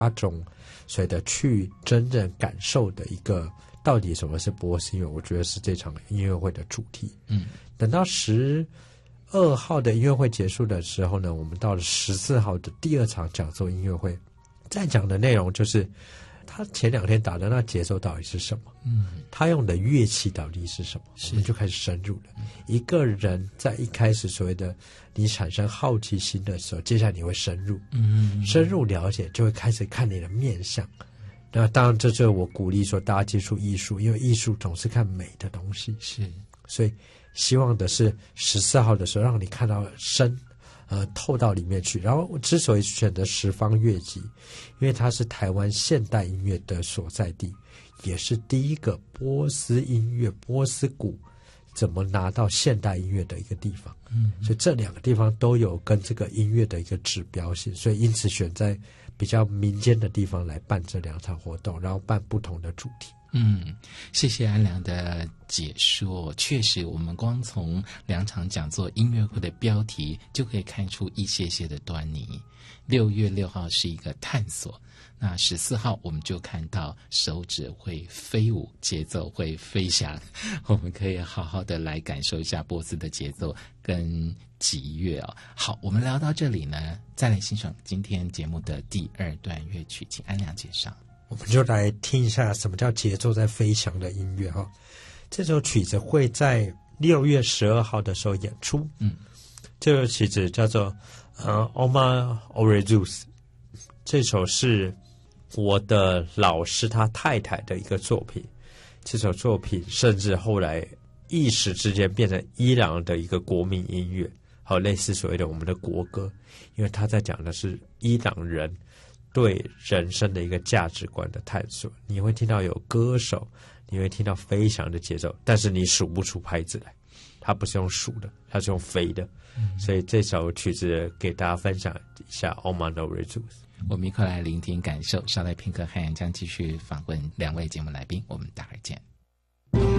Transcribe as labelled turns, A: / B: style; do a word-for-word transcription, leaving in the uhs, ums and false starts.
A: 八种所谓的去真正感受的一个到底什么是波斯音乐，我觉得是这场音乐会的主题。
B: 嗯，
A: 等到十二号的音乐会结束的时候呢，我们到了十四号的第二场讲座音乐会，在讲的内容就是他前两天打的那节奏到底是什么，
B: 嗯，
A: 他用的乐器到底是什么，我们就开始深入了。嗯、一个人在一开始所谓的你产生好奇心的时候，接下来你会深入，
B: 嗯，
A: 深入了解，就会开始看你的面相。那当然，这就是我鼓励说大家接触艺术，因为艺术总是看美的东西，
B: 是，
A: 所以希望的是十四号的时候让你看到深，呃，透到里面去。然后之所以选择十方乐集，因为它是台湾现代音乐的所在地，也是第一个波斯音乐、波斯鼓怎么拿到现代音乐的一个地方。
B: 嗯，
A: 所以这两个地方都有跟这个音乐的一个指标性，所以因此选在比较民间的地方来办这两场活动，然后办不同的主题。
B: 嗯，谢谢安良的解说。确实，我们光从两场讲座音乐会的标题就可以看出一些些的端倪。六月六号是一个探索，那十四号我们就看到手指会飞舞，节奏会飞翔，我们可以好好的来感受一下波斯的节奏跟吉乐哦。好，我们聊到这里呢，再来欣赏今天节目的第二段乐曲，请安良介绍。
A: 我们就来听一下什么叫节奏在飞翔的音乐哈。这首曲子会在六月十二号的时候演出。
B: 嗯，
A: 这首曲子叫做呃 Omar Orezus， 这首是我的老师他太太的一个作品。这首作品甚至后来一时之间变成伊朗的一个国民音乐，好类似所谓的我们的国歌，因为他在讲的是伊朗人对人生的一个价值观的探索。你会听到有歌手，你会听到飞翔的节奏，但是你数不出拍子来，它不是用数的，它是用飞的。嗯、所以这首曲子给大家分享一下 Omar Orezus。
B: 我们一块来聆听感受，稍待片刻，汉阳将继续访问两位节目来宾，我们待会儿见。